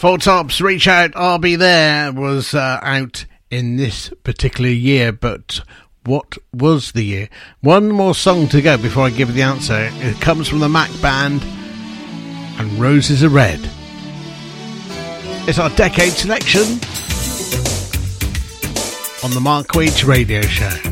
Four Tops, Reach Out, I'll Be There was out in this particular year, but what was the year? One more song to go before I give the answer. It comes from the Mac Band and Roses Are Red. It's our decade selection on the Mark Weech Radio Show.